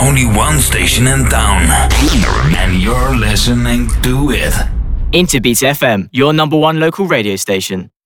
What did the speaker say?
only one station in town, and you're listening to it. Interbeat FM, your number one local radio station.